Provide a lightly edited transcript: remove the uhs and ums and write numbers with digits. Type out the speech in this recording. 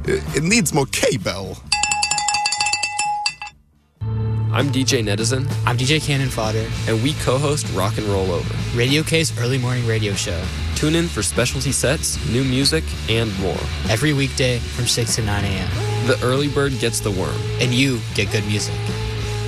It needs more cable. I'm DJ Netizen. I'm DJ Cannon Fodder. And we co-host Rock and Roll Over, Radio K's early morning radio show. Tune in for specialty sets, new music, and more. Every weekday from 6 to 9 a.m. The early bird gets the worm. And you get good music.